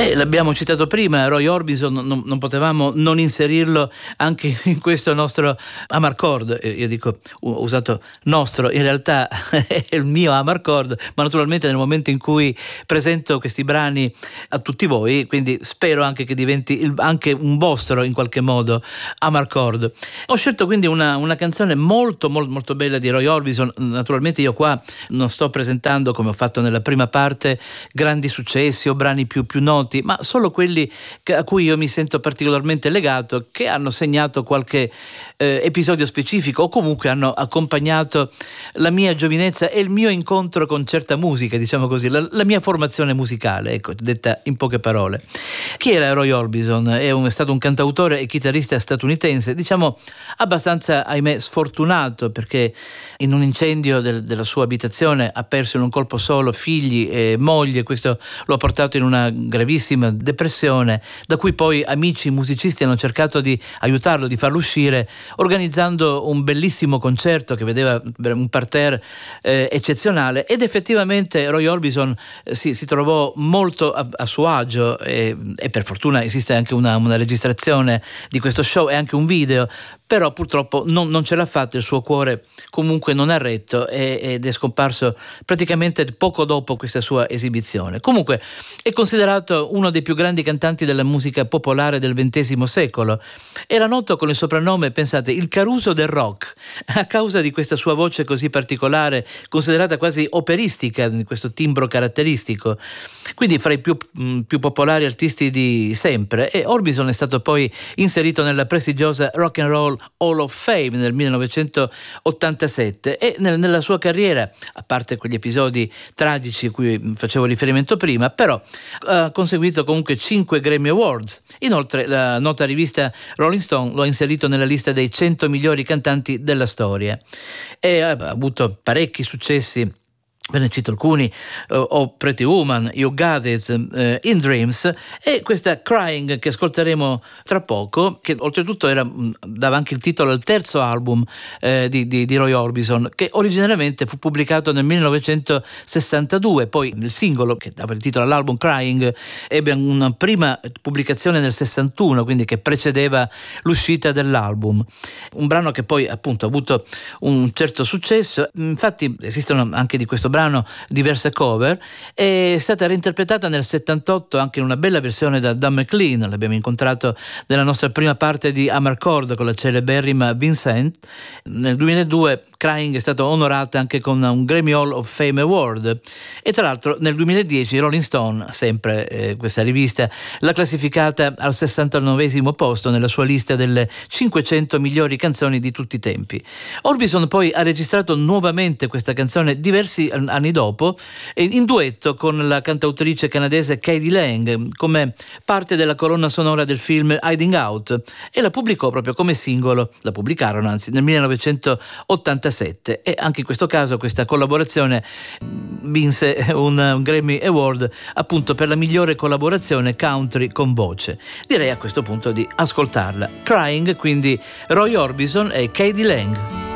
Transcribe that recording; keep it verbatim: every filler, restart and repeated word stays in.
Eh, l'abbiamo citato prima, Roy Orbison, non, non potevamo non inserirlo anche in questo nostro Amarcord. Io dico, ho usato nostro, in realtà è il mio Amarcord, ma naturalmente nel momento in cui presento questi brani a tutti voi, quindi spero anche che diventi il, anche un vostro in qualche modo Amarcord. Ho scelto quindi una, una canzone molto, molto molto bella di Roy Orbison. Naturalmente io qua non sto presentando, come ho fatto nella prima parte, grandi successi o brani più, più noti, ma solo quelli a cui io mi sento particolarmente legato, che hanno segnato qualche eh, episodio specifico o comunque hanno accompagnato la mia giovinezza e il mio incontro con certa musica, diciamo così, la, la mia formazione musicale, ecco, detta in poche parole. Chi era Roy Orbison? È, un, è stato un cantautore e chitarrista statunitense, diciamo abbastanza, ahimè, sfortunato, perché in un incendio del, della sua abitazione ha perso in un colpo solo figli e moglie. Questo lo ha portato in una gravissima depressione, da cui poi amici musicisti hanno cercato di aiutarlo, di farlo uscire, organizzando un bellissimo concerto che vedeva un parterre eh, eccezionale, ed effettivamente Roy Orbison eh, si, si trovò molto a, a suo agio e, e per fortuna esiste anche una, una registrazione di questo show e anche un video, però purtroppo non, non ce l'ha fatta, il suo cuore comunque non ha retto e, ed è scomparso praticamente poco dopo questa sua esibizione. Comunque è considerato uno dei più grandi cantanti della musica popolare del ventesimo secolo. Era noto con il soprannome, pensate, il Caruso del rock, a causa di questa sua voce così particolare, considerata quasi operistica, di questo timbro caratteristico, quindi fra i più, mh, più popolari artisti di sempre. E Orbison è stato poi inserito nella prestigiosa Rock and Roll Hall of Fame nel millenovecentottantasette e nel, nella sua carriera, a parte quegli episodi tragici a cui facevo riferimento prima, però ha conseguito comunque cinque Grammy Awards. Inoltre la nota rivista Rolling Stone lo ha inserito nella lista dei cento migliori cantanti della storia e ha avuto parecchi successi. Ve ne cito alcuni: uh, Oh Pretty Woman, You Got It, uh, In Dreams, e questa Crying che ascolteremo tra poco, che oltretutto era, dava anche il titolo al terzo album eh, di, di, di Roy Orbison, che originariamente fu pubblicato nel millenovecentosessantadue. Poi il singolo che dava il titolo all'album, Crying, ebbe una prima pubblicazione nel sessantuno, quindi che precedeva l'uscita dell'album. Un brano che poi appunto ha avuto un certo successo. Infatti esistono anche di questo brano diverse cover. È stata reinterpretata nel settantotto anche in una bella versione da Dan McLean. L'abbiamo incontrato nella nostra prima parte di Amarcord con la celeberrima Vincent. Nel duemiladue Crying è stata onorata anche con un Grammy Hall of Fame Award, e tra l'altro nel duemiladieci Rolling Stone, sempre eh, questa rivista, l'ha classificata al sessantanovesimo posto nella sua lista delle cinquecento migliori canzoni di tutti i tempi. Orbison poi ha registrato nuovamente questa canzone diversi anni dopo, in duetto con la cantautrice canadese K.D. Lang, come parte della colonna sonora del film Hiding Out, e la pubblicò proprio come singolo, la pubblicarono anzi nel millenovecentottantasette, e anche in questo caso questa collaborazione vinse un, un Grammy Award appunto per la migliore collaborazione country con voce. Direi a questo punto di ascoltarla. Crying, quindi Roy Orbison e K.D. Lang.